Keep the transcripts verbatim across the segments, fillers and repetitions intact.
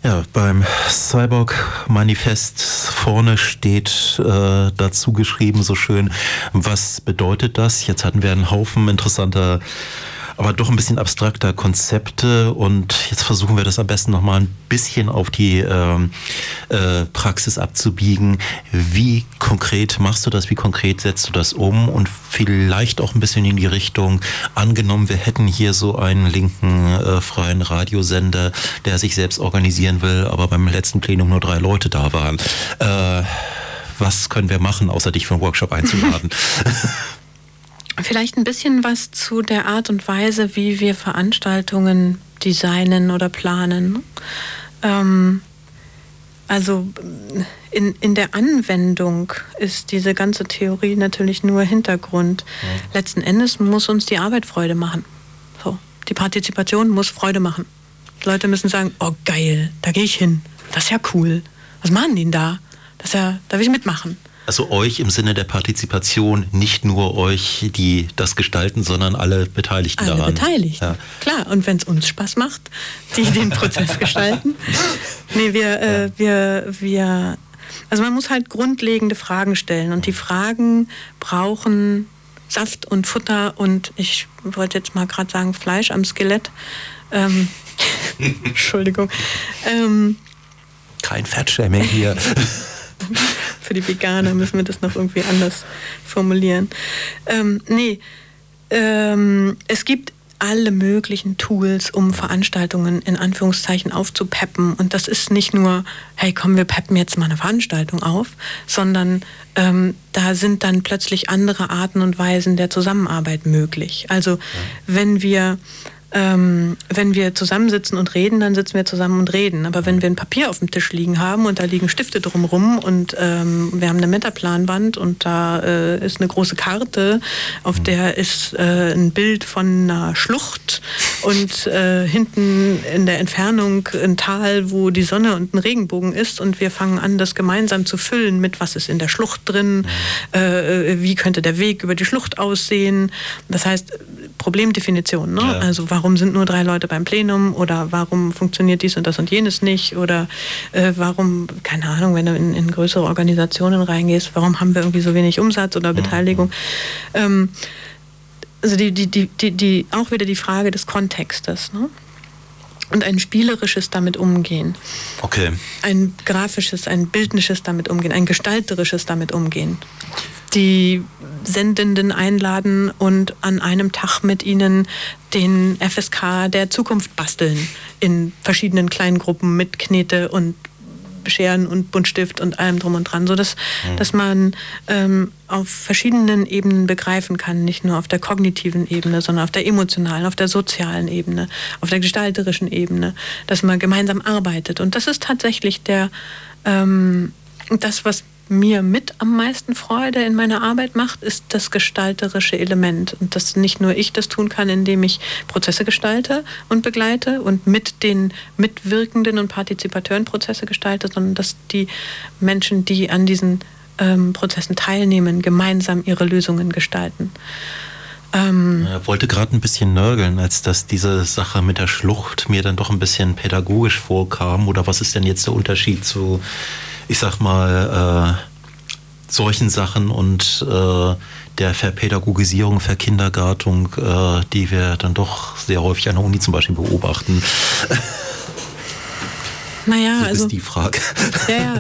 Ja, beim Cyborg-Manifest vorne steht äh, dazu geschrieben, so schön, was bedeutet das? Jetzt hatten wir einen Haufen interessanter, aber doch ein bisschen abstrakter Konzepte und jetzt versuchen wir das am besten nochmal ein bisschen auf die ähm, äh, Praxis abzubiegen. Wie konkret machst du das? Wie konkret setzt du das um? Und vielleicht auch ein bisschen in die Richtung, angenommen, wir hätten hier so einen linken äh, freien Radiosender, der sich selbst organisieren will, aber beim letzten Plenum nur drei Leute da waren. Äh, was können wir machen, außer dich für einen Workshop einzuladen? Vielleicht ein bisschen was zu der Art und Weise, wie wir Veranstaltungen designen oder planen. Ähm, also in, in der Anwendung ist diese ganze Theorie natürlich nur Hintergrund. Ja. Letzten Endes muss uns die Arbeit Freude machen. So, die Partizipation muss Freude machen. Die Leute müssen sagen, oh geil, da gehe ich hin. Das ist ja cool. Was machen die denn da? Das ist ja, da will ich mitmachen. Also euch im Sinne der Partizipation, nicht nur euch, die das gestalten, sondern alle Beteiligten alle daran. Alle Beteiligten, ja. Klar. Und wenn es uns Spaß macht, die den Prozess gestalten. Nee, wir, äh, wir, wir, also man muss halt grundlegende Fragen stellen. Und die Fragen brauchen Saft und Futter und ich wollte jetzt mal gerade sagen Fleisch am Skelett. Ähm, Entschuldigung. Ähm, Kein Fettshaming hier. Für die Veganer müssen wir das noch irgendwie anders formulieren. Ähm, nee, ähm, es gibt alle möglichen Tools, um Veranstaltungen in Anführungszeichen aufzupeppen. Und das ist nicht nur, hey komm, wir peppen jetzt mal eine Veranstaltung auf, sondern ähm, da sind dann plötzlich andere Arten und Weisen der Zusammenarbeit möglich. Also ja. wenn wir Ähm, wenn wir zusammensitzen und reden, dann sitzen wir zusammen und reden. Aber wenn wir ein Papier auf dem Tisch liegen haben und da liegen Stifte drumherum und ähm, wir haben eine Metaplanwand und da äh, ist eine große Karte, auf der ist äh, ein Bild von einer Schlucht und äh, hinten in der Entfernung ein Tal, wo die Sonne und ein Regenbogen ist und wir fangen an, das gemeinsam zu füllen mit, was ist in der Schlucht drin, äh, wie könnte der Weg über die Schlucht aussehen. Das heißt, Problemdefinition, ne? Ja. Also warum sind nur drei Leute beim Plenum oder warum funktioniert dies und das und jenes nicht oder äh, warum, keine Ahnung, wenn du in, in größere Organisationen reingehst, warum haben wir irgendwie so wenig Umsatz oder Beteiligung? Mhm. Ähm, also die, die, die, die, die, auch wieder die Frage des Kontextes, ne? Und ein spielerisches damit umgehen. Okay. Ein grafisches, ein bildnisches damit umgehen, ein gestalterisches damit umgehen. Die Sendenden einladen und an einem Tag mit ihnen den F S K der Zukunft basteln in verschiedenen kleinen Gruppen mit Knete und Scheren und Buntstift und allem drum und dran, sodass mhm. dass man ähm, auf verschiedenen Ebenen begreifen kann, nicht nur auf der kognitiven Ebene, sondern auf der emotionalen, auf der sozialen Ebene, auf der gestalterischen Ebene, dass man gemeinsam arbeitet. Und das ist tatsächlich der ähm, das, was mir mit am meisten Freude in meiner Arbeit macht, ist das gestalterische Element. Und dass nicht nur ich das tun kann, indem ich Prozesse gestalte und begleite und mit den Mitwirkenden und Partizipateuren Prozesse gestalte, sondern dass die Menschen, die an diesen ähm, Prozessen teilnehmen, gemeinsam ihre Lösungen gestalten. Ähm ich wollte gerade ein bisschen nörgeln, als dass diese Sache mit der Schlucht mir dann doch ein bisschen pädagogisch vorkam. Oder was ist denn jetzt der Unterschied zu, ich sag mal, äh, solchen Sachen und äh, der Verpädagogisierung, Verkindergartung, äh, die wir dann doch sehr häufig an der Uni zum Beispiel beobachten? Naja, so also ist die Frage. Ja, ja,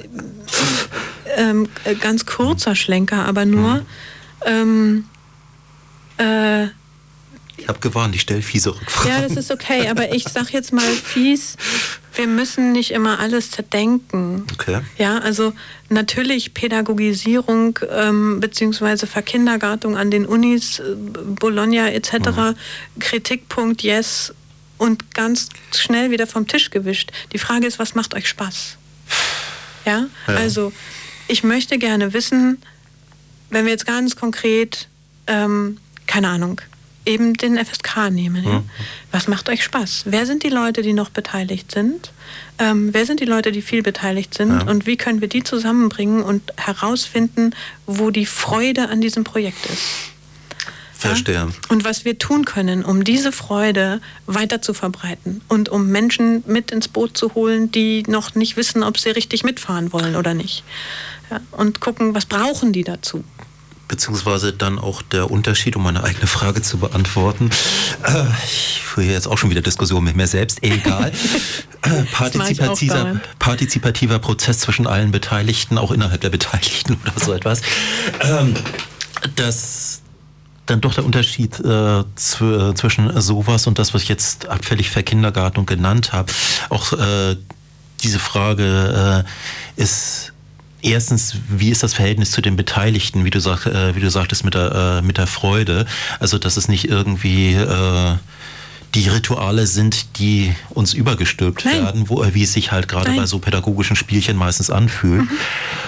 äh, äh, ganz kurzer Schlenker, aber nur hm. ähm, äh, ich habe gewarnt, ich stelle fiese Rückfragen. Ja, das ist okay, aber ich sag jetzt mal fies, wir müssen nicht immer alles zerdenken. Okay. Ja, also natürlich Pädagogisierung ähm, beziehungsweise Verkindergartung an den Unis, äh, Bologna et cetera, mhm. Kritikpunkt, yes, und ganz schnell wieder vom Tisch gewischt. Die Frage ist, was macht euch Spaß? Ja, ja. Also ich möchte gerne wissen, wenn wir jetzt ganz konkret, ähm, keine Ahnung, eben den F S K nehmen. Ja? Mhm. Was macht euch Spaß? Wer sind die Leute, die noch beteiligt sind? Ähm, wer sind die Leute, die viel beteiligt sind? Ja. Und wie können wir die zusammenbringen und herausfinden, wo die Freude an diesem Projekt ist? Verstehe. Ja? Und was wir tun können, um diese Freude weiter zu verbreiten und um Menschen mit ins Boot zu holen, die noch nicht wissen, ob sie richtig mitfahren wollen oder nicht. Ja? Und gucken, was brauchen die dazu. Beziehungsweise dann auch der Unterschied, um meine eigene Frage zu beantworten. Äh, ich führe jetzt auch schon wieder Diskussionen mit mir selbst, egal. äh, partizipativer, partizipativer Prozess zwischen allen Beteiligten, auch innerhalb der Beteiligten oder so etwas. Ähm, das dann doch der Unterschied äh, zw- zwischen sowas und das, was ich jetzt abfällig Verkindergarten und genannt habe. Auch äh, diese Frage äh, ist... Erstens, wie ist das Verhältnis zu den Beteiligten, wie du, sag, äh, wie du sagtest, mit der, äh, mit der Freude? Also, dass es nicht irgendwie äh, die Rituale sind, die uns übergestülpt Nein. werden, wo, wie es sich halt gerade bei so pädagogischen Spielchen meistens anfühlt. Mhm.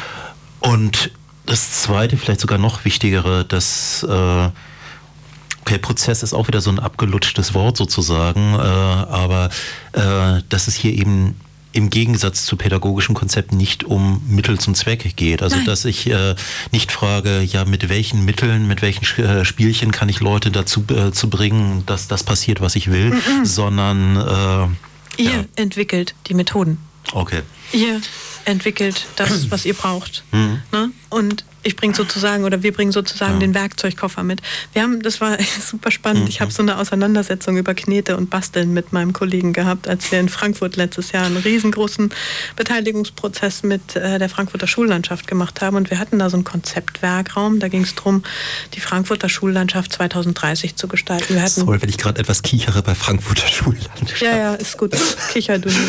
Und das Zweite, vielleicht sogar noch wichtigere, dass äh, okay, Prozess ist auch wieder so ein abgelutschtes Wort sozusagen, äh, aber äh, dass es hier eben im Gegensatz zu pädagogischen Konzepten nicht um Mittel zum Zweck geht. Also Nein. dass ich äh, nicht frage, ja, mit welchen Mitteln, mit welchen äh, Spielchen kann ich Leute dazu äh, zu bringen, dass das passiert, was ich will, Mm-mm. sondern äh, ihr ja. entwickelt die Methoden. Okay. Ihr entwickelt das, was ihr braucht. Mhm. Ne? Und ich bringe sozusagen, oder wir bringen sozusagen ja. den Werkzeugkoffer mit. Wir haben, das war super spannend, mhm. ich habe so eine Auseinandersetzung über Knete und Basteln mit meinem Kollegen gehabt, als wir in Frankfurt letztes Jahr einen riesengroßen Beteiligungsprozess mit äh, der Frankfurter Schullandschaft gemacht haben. Und wir hatten da so einen Konzeptwerkraum, da ging es darum, die Frankfurter Schullandschaft zwanzig dreißig zu gestalten. Wir hatten Sorry, wenn ich gerade etwas kichere bei Frankfurter Schullandschaft. Ja, ja, ist gut. Kicher du.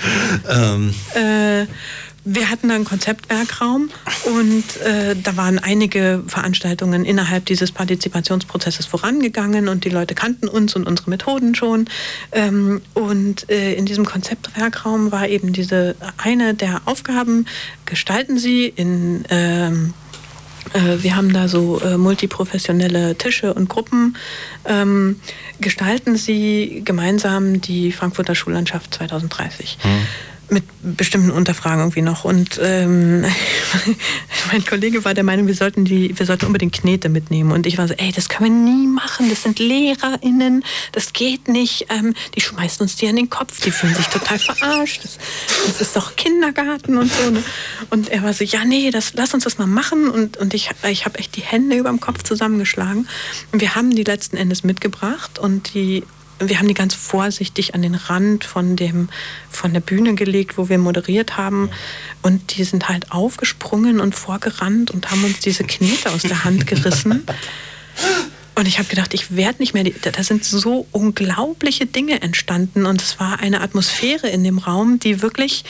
ähm. äh, Wir hatten da einen Konzeptwerkraum und äh, da waren einige Veranstaltungen innerhalb dieses Partizipationsprozesses vorangegangen und die Leute kannten uns und unsere Methoden schon. Ähm, und äh, in diesem Konzeptwerkraum war eben diese eine der Aufgaben, gestalten Sie in... Ähm, äh, wir haben da so äh, multiprofessionelle Tische und Gruppen. Ähm, gestalten Sie gemeinsam die Frankfurter Schullandschaft zwanzig dreißig. Hm. Mit bestimmten Unterfragen irgendwie noch. Und ähm, mein Kollege war der Meinung, wir sollten, die, wir sollten unbedingt Knete mitnehmen. Und ich war so, ey, das können wir nie machen. Das sind LehrerInnen. Das geht nicht. Ähm, die schmeißen uns die an den Kopf. Die fühlen sich total verarscht. Das, das ist doch Kindergarten und so. Ne? Und er war so, ja, nee, das, lass uns das mal machen. Und, und ich, ich habe echt die Hände über dem Kopf zusammengeschlagen. Und wir haben die letzten Endes mitgebracht und die Wir haben die ganz vorsichtig an den Rand von, dem, von der Bühne gelegt, wo wir moderiert haben. Und die sind halt aufgesprungen und vorgerannt und haben uns diese Knete aus der Hand gerissen. Und ich habe gedacht, ich werde nicht mehr... Die, da sind so unglaubliche Dinge entstanden. Und es war eine Atmosphäre in dem Raum, die wirklich...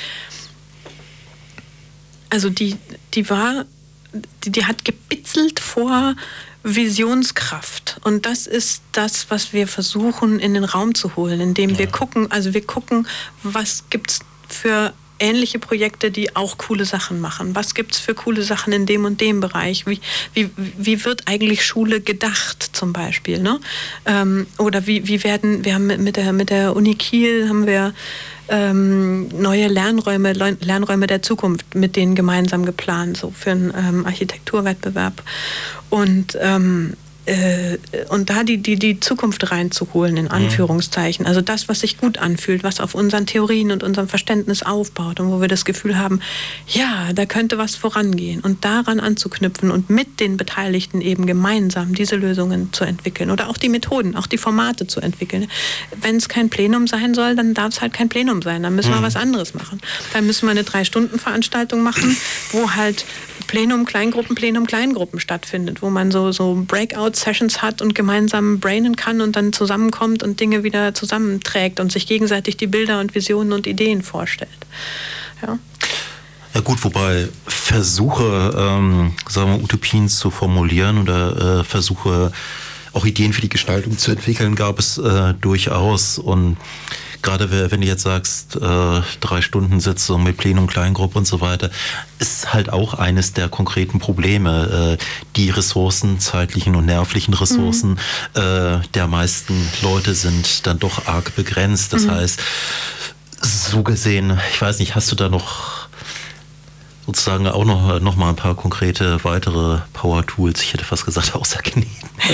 Also die, die war... Die, die hat gebitzelt vor... Visionskraft. Und das ist das, was wir versuchen in den Raum zu holen, indem wir gucken, also wir gucken, was gibt's für ähnliche Projekte, die auch coole Sachen machen. Was gibt's für coole Sachen in dem und dem Bereich? Wie, wie, wie wird eigentlich Schule gedacht zum Beispiel? Ne? Ähm, oder wie, wie werden, wir haben mit der, mit der Uni Kiel haben wir ähm, neue Lernräume, Lernräume der Zukunft mit denen gemeinsam geplant, so für einen ähm, Architekturwettbewerb. Und ähm, äh, und da die, die, die Zukunft reinzuholen, in Anführungszeichen. Also das, was sich gut anfühlt, was auf unseren Theorien und unserem Verständnis aufbaut und wo wir das Gefühl haben, ja, da könnte was vorangehen. Und daran anzuknüpfen und mit den Beteiligten eben gemeinsam diese Lösungen zu entwickeln oder auch die Methoden, auch die Formate zu entwickeln. Wenn es kein Plenum sein soll, dann darf es halt kein Plenum sein. Dann müssen wir mhm. was anderes machen. Dann müssen wir eine Drei-Stunden-Veranstaltung machen, wo halt Plenum, Kleingruppen, Plenum, Kleingruppen stattfindet, wo man so, so Breakout-Sessions hat und gemeinsam brainen kann und dann zusammenkommt und Dinge wieder zusammenträgt und sich gegenseitig die Bilder und Visionen und Ideen vorstellt. Ja. Ja gut, wobei Versuche, ähm, sagen wir, Utopien zu formulieren oder äh, Versuche, auch Ideen für die Gestaltung zu entwickeln, gab es äh, durchaus. Und gerade wenn du jetzt sagst, äh, drei Stunden Sitzung mit Plenum, Kleingruppe und so weiter, ist halt auch eines der konkreten Probleme. Äh, die Ressourcen, zeitlichen und nervlichen Ressourcen mhm. äh, der meisten Leute sind dann doch arg begrenzt. Das mhm. heißt, so gesehen, ich weiß nicht, hast du da noch sozusagen auch noch, noch mal ein paar konkrete weitere Power-Tools. Ich hätte fast gesagt, außer Kneten.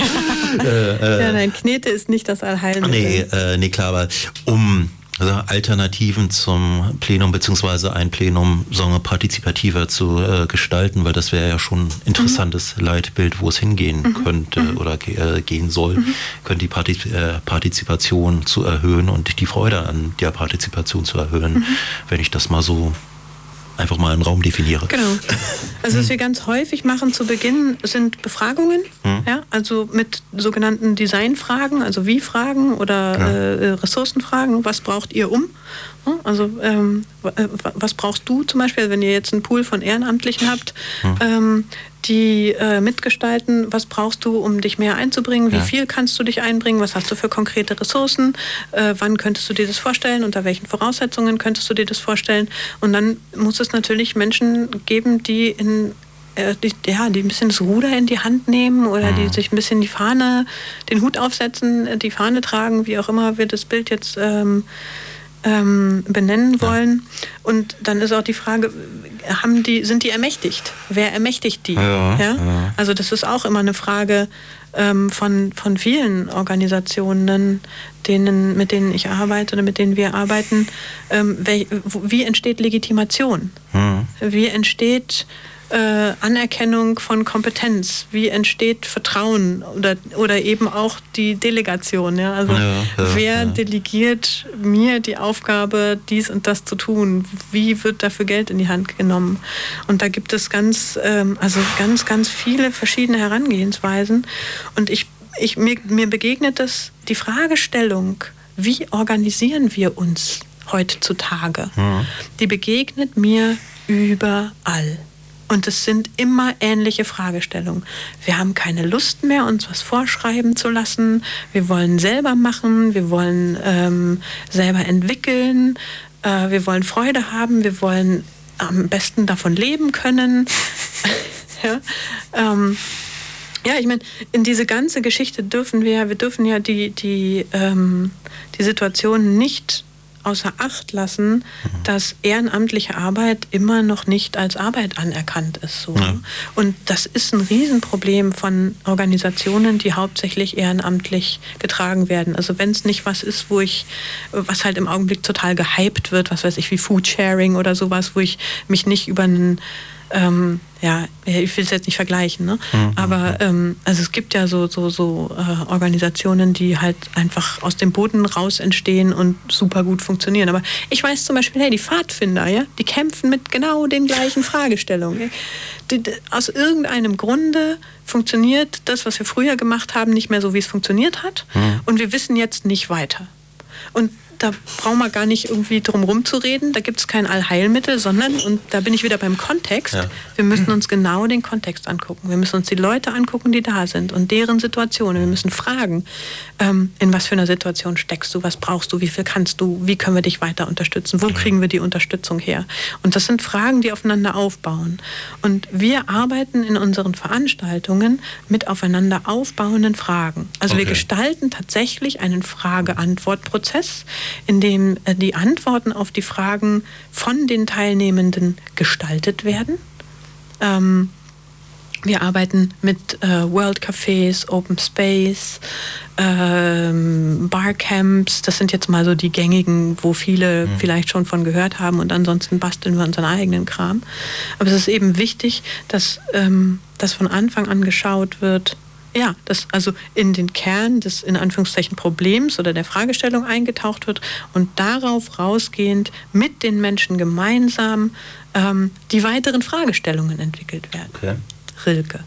äh, ja, nein, Knete ist nicht das Allheilmittel. Nee, äh, nee, klar, aber um also Alternativen zum Plenum beziehungsweise ein Plenum sagen wir, partizipativer zu äh, gestalten, weil das wäre ja schon ein interessantes mhm. Leitbild, wo es hingehen mhm. könnte mhm. oder äh, gehen soll, mhm. könnte die Partizip äh, Partizipation zu erhöhen und die Freude an der Partizipation zu erhöhen, mhm. wenn ich das mal so einfach mal einen Raum definiere. Genau. Also was wir ganz häufig machen zu Beginn sind Befragungen, hm. ja, also mit sogenannten Designfragen, also Wie-Fragen oder ja. äh, Ressourcenfragen. Was braucht ihr um? Also ähm, was brauchst du zum Beispiel, wenn ihr jetzt einen Pool von Ehrenamtlichen habt, hm. ähm, die äh, mitgestalten, was brauchst du, um dich mehr einzubringen, wie ja. viel kannst du dich einbringen, was hast du für konkrete Ressourcen, äh, wann könntest du dir das vorstellen, unter welchen Voraussetzungen könntest du dir das vorstellen, und dann muss es natürlich Menschen geben, die in äh, die, ja, die ein bisschen das Ruder in die Hand nehmen oder mhm. die sich ein bisschen die Fahne, den Hut aufsetzen, die Fahne tragen, wie auch immer wir das Bild jetzt ähm, ähm, benennen wollen. Ja. Und dann ist auch die Frage, haben die, sind die ermächtigt? Wer ermächtigt die? Ja, ja? Ja. Also das ist auch immer eine Frage ähm, von, von vielen Organisationen, denen, mit denen ich arbeite oder mit denen wir arbeiten. Ähm, wie, wie entsteht Legitimation? Mhm. Wie entsteht Äh, Anerkennung von Kompetenz, wie entsteht Vertrauen oder, oder eben auch die Delegation. Ja? Also ja, ja, wer ja. delegiert mir die Aufgabe, dies und das zu tun? Wie wird dafür Geld in die Hand genommen? Und da gibt es ganz, ähm, also ganz, ganz viele verschiedene Herangehensweisen. Und ich, ich, mir, mir begegnet es die Fragestellung, wie organisieren wir uns heutzutage? Mhm. Die begegnet mir überall. Und es sind immer ähnliche Fragestellungen. Wir haben keine Lust mehr, uns was vorschreiben zu lassen. Wir wollen selber machen, wir wollen ähm, selber entwickeln, äh, wir wollen Freude haben, wir wollen am besten davon leben können. ja, ähm, ja, ich meine, in diese ganze Geschichte dürfen wir, wir dürfen ja die, die, ähm, die Situation nicht außer Acht lassen, dass ehrenamtliche Arbeit immer noch nicht als Arbeit anerkannt ist. So. Ja. Und das ist ein Riesenproblem von Organisationen, die hauptsächlich ehrenamtlich getragen werden. Also wenn es nicht was ist, wo ich, was halt im Augenblick total gehypt wird, was weiß ich, wie Foodsharing oder sowas, wo ich mich nicht über einen Ähm, ja, ich will es jetzt nicht vergleichen, ne? Mhm. Aber ähm, also es gibt ja so, so, so äh, Organisationen, die halt einfach aus dem Boden raus entstehen und super gut funktionieren. Aber ich weiß zum Beispiel, hey, die Pfadfinder, ja, die kämpfen mit genau den gleichen Fragestellungen. Ja? Die, die, aus irgendeinem Grunde funktioniert das, was wir früher gemacht haben, nicht mehr so, wie es funktioniert hat. Mhm. Und wir wissen jetzt nicht weiter. Und da brauchen wir gar nicht irgendwie drum rumzureden, da gibt es kein Allheilmittel, sondern, und da bin ich wieder beim Kontext, ja. wir müssen uns genau den Kontext angucken. Wir müssen uns die Leute angucken, die da sind und deren Situationen. Wir müssen fragen, ähm, in was für einer Situation steckst du, was brauchst du, wie viel kannst du, wie können wir dich weiter unterstützen, wo kriegen wir die Unterstützung her? Und das sind Fragen, die aufeinander aufbauen. Und wir arbeiten in unseren Veranstaltungen mit aufeinander aufbauenden Fragen. Also okay. wir gestalten tatsächlich einen Frage-Antwort-Prozess, in dem die Antworten auf die Fragen von den Teilnehmenden gestaltet werden. Ähm, wir arbeiten mit äh, World Cafés, Open Space, ähm, Barcamps. Das sind jetzt mal so die gängigen, wo viele mhm. vielleicht schon von gehört haben, und ansonsten basteln wir unseren eigenen Kram. Aber es ist eben wichtig, dass ähm, das von Anfang an geschaut wird, ja, dass also in den Kern des, in Anführungszeichen, Problems oder der Fragestellung eingetaucht wird und darauf rausgehend mit den Menschen gemeinsam ähm, die weiteren Fragestellungen entwickelt werden. Okay. Rilke.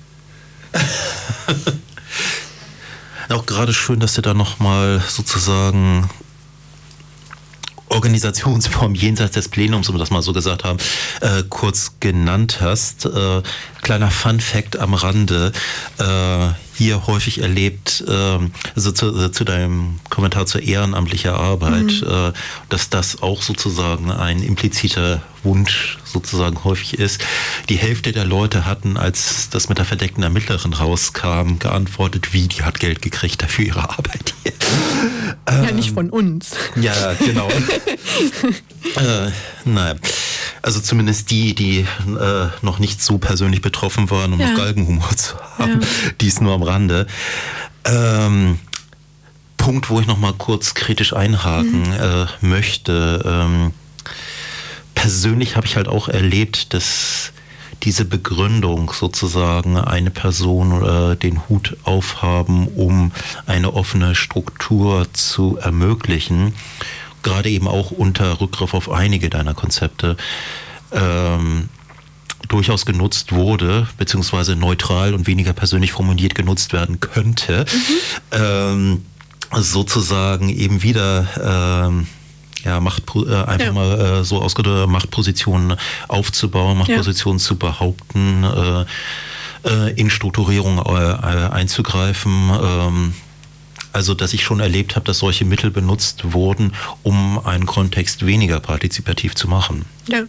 Auch gerade schön, dass du da nochmal sozusagen Organisationsform jenseits des Plenums, um das mal so gesagt haben, äh, kurz genannt hast. Äh, kleiner Fun-Fact am Rande, äh, hier häufig erlebt, äh, also zu, äh, zu deinem Kommentar zur ehrenamtlicher Arbeit, mhm. äh, dass das auch sozusagen ein impliziter Wunsch sozusagen häufig ist. Die Hälfte der Leute hatten, als das mit der verdeckten Ermittlerin rauskam, geantwortet, wie, die hat Geld gekriegt dafür ihre Arbeit hier. Ja, ähm, nicht von uns. Ja, genau. äh, nein. Also zumindest die, die äh, noch nicht so persönlich betroffen waren, um ja. noch Galgenhumor zu haben, ja. dies nur am Rande. Ähm, Punkt, wo ich noch mal kurz kritisch einhaken mhm. äh, möchte. Ähm, persönlich habe ich halt auch erlebt, dass diese Begründung sozusagen, eine Person äh, den Hut aufhaben, um eine offene Struktur zu ermöglichen, gerade eben auch unter Rückgriff auf einige deiner Konzepte, ähm, durchaus genutzt wurde, beziehungsweise neutral und weniger persönlich formuliert genutzt werden könnte, mhm. ähm, sozusagen eben wieder ähm, ja, Macht, äh, einfach ja. mal äh, so ausgedrückt, Machtpositionen aufzubauen, Machtpositionen ja. zu behaupten, äh, äh, in Strukturierung äh, einzugreifen. Ähm, also, dass ich schon erlebt habe, dass solche Mittel benutzt wurden, um einen Kontext weniger partizipativ zu machen. Ja.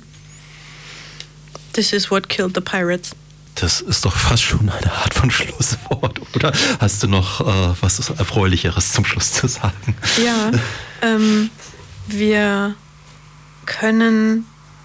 This is what killed the pirates. Das ist doch fast schon eine Art von Schlusswort, oder? Hast du noch äh, was Erfreulicheres zum Schluss zu sagen? Ja, ähm, wir können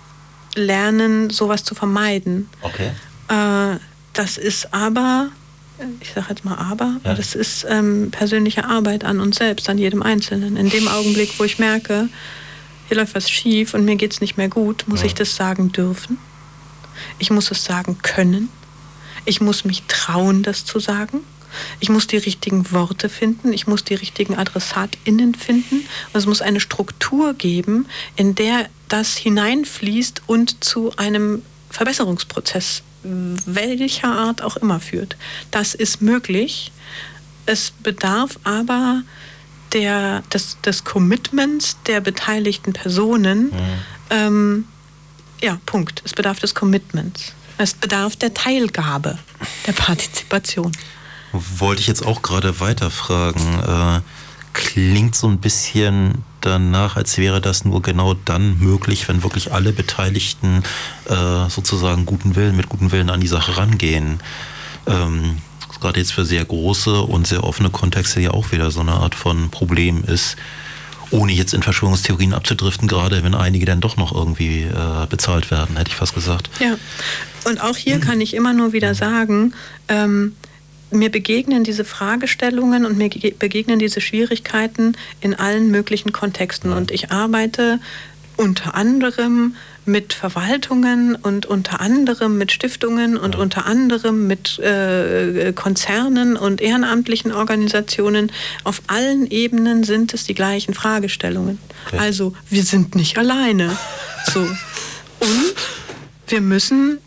lernen, sowas zu vermeiden. Okay. Äh, das ist aber, ich sage jetzt mal aber, ja. das ist ähm, persönliche Arbeit an uns selbst, an jedem Einzelnen. In dem Augenblick, wo ich merke, hier läuft was schief und mir geht es nicht mehr gut, muss ja. ich das sagen dürfen. Ich muss es sagen können. Ich muss mich trauen, das zu sagen. Ich muss die richtigen Worte finden. Ich muss die richtigen AdressatInnen finden. Und es muss eine Struktur geben, in der das hineinfließt und zu einem Verbesserungsprozess, welcher Art auch immer, führt. Das ist möglich. Es bedarf aber der, des, des Commitments der beteiligten Personen. Mhm. Ähm, ja, Punkt. Es bedarf des Commitments. Es bedarf der Teilgabe, der Partizipation. Wollte ich jetzt auch gerade weiterfragen. Äh, klingt so ein bisschen danach, als wäre das nur genau dann möglich, wenn wirklich alle Beteiligten äh, sozusagen guten Willen, mit gutem Willen an die Sache rangehen. Ähm, gerade jetzt für sehr große und sehr offene Kontexte ja auch wieder so eine Art von Problem ist, ohne jetzt in Verschwörungstheorien abzudriften, gerade wenn einige dann doch noch irgendwie äh, bezahlt werden, hätte ich fast gesagt. Ja, und auch hier kann ich immer nur wieder sagen, ähm, mir begegnen diese Fragestellungen und mir begegnen diese Schwierigkeiten in allen möglichen Kontexten. Und ich arbeite unter anderem mit Verwaltungen und unter anderem mit Stiftungen und ja. unter anderem mit äh, Konzernen und ehrenamtlichen Organisationen. Auf allen Ebenen sind es die gleichen Fragestellungen. Okay. Also wir sind nicht alleine. So. Und wir müssen,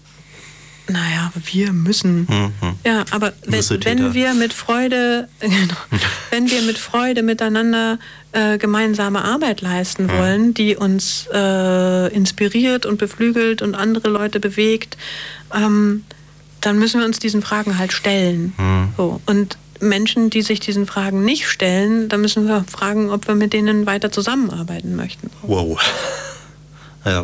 naja, wir müssen. Mhm. Ja, aber wenn, wenn wir mit Freude, genau, wenn wir mit Freude miteinander äh, gemeinsame Arbeit leisten mhm. wollen, die uns äh, inspiriert und beflügelt und andere Leute bewegt, ähm, dann müssen wir uns diesen Fragen halt stellen. Mhm. So. Und Menschen, die sich diesen Fragen nicht stellen, da müssen wir fragen, ob wir mit denen weiter zusammenarbeiten möchten. Wow. Ja.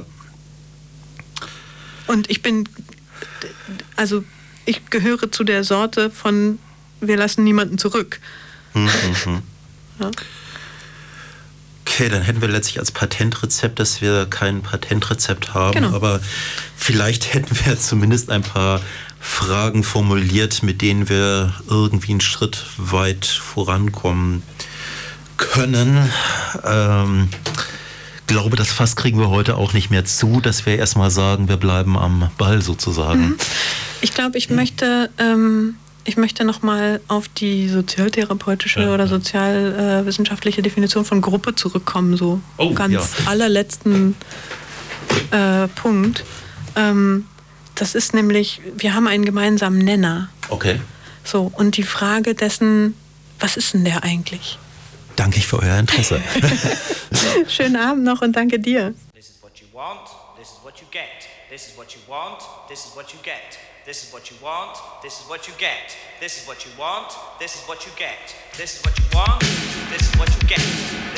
Und ich bin, also ich gehöre zu der Sorte von, wir lassen niemanden zurück. Mhm. Ja. Okay, dann hätten wir letztlich als Patentrezept, dass wir kein Patentrezept haben, genau. aber vielleicht hätten wir zumindest ein paar Fragen formuliert, mit denen wir irgendwie einen Schritt weit vorankommen können. Ähm, glaube, das Fass kriegen wir heute auch nicht mehr zu, dass wir erstmal sagen, wir bleiben am Ball sozusagen. Ich glaube, ich möchte, ähm, ich möchte nochmal auf die sozialtherapeutische ja, oder sozialwissenschaftliche äh, Definition von Gruppe zurückkommen, so oh, ganz ja. allerletzten äh, Punkt. Ähm, das ist nämlich, wir haben einen gemeinsamen Nenner. Okay. So, und die Frage dessen, was ist denn der eigentlich? Danke ich für euer Interesse. Schönen Abend noch und danke dir. This is what you want, this is what you get. This is what you want, this is what you get. This is what you want, this is what you get. This is what you want, this is what you get. This is what you want, this is what you get.